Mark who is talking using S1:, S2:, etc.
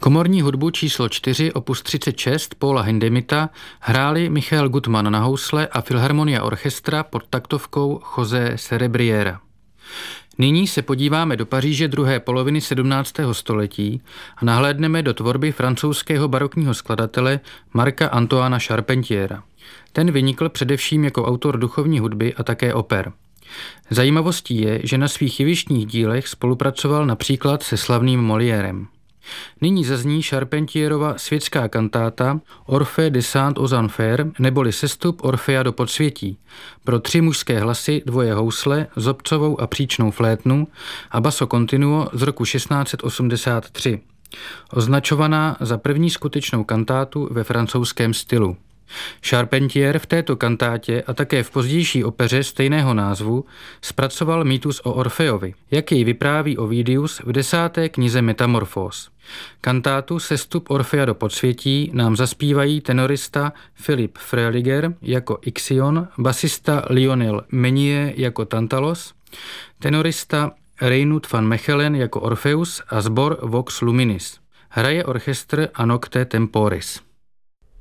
S1: Komorní hudbu číslo 4 opus 36 Paula Hindemitha hráli Michael Gutmann na housle a Filharmonia Orchestra pod taktovkou José Cerebriera. Nyní se podíváme do Paříže druhé poloviny 17. století a nahlédneme do tvorby francouzského barokního skladatele Marca Antoana Charpentiera. Ten vynikl především jako autor duchovní hudby a také oper. Zajímavostí je, že na svých jevištních dílech spolupracoval například se slavným Moliérem. Nyní zazní Charpentierova světská kantáta Orphée descend aux enfers, neboli Sestup Orfea do podsvětí, pro 3 mužské hlasy, 2 housle, zobcovou a příčnou flétnu a basso continuo z roku 1683, označovaná za první skutečnou kantátu ve francouzském stylu. Charpentier v této kantátě a také v pozdější opeře stejného názvu zpracoval mýtus o Orfeovi, jak jej vypráví Ovidius v 10. knize Metamorfóz. Kantátu Sestup Orfea do podsvětí nám zaspívají tenorista Philippe Freiliger jako Ixion, basista Lionel Meunier jako Tantalos, tenorista Reinoud van Mechelen jako Orpheus a sbor Vox Luminis. Hraje orchestr A Nocte Temporis.